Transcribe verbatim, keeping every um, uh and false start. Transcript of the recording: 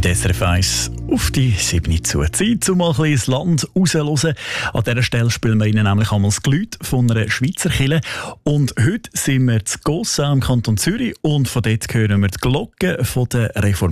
Heute S R F eins auf die sieben zu. Zeit, um mal ein bisschen ins Land rauszuhören. An dieser Stelle spielen wir Ihnen nämlich einmal das Gelüt von einer Schweizer Kirche. Und heute sind wir zu Gossau im Kanton Zürich und von dort hören wir die Glocken von der Reformierten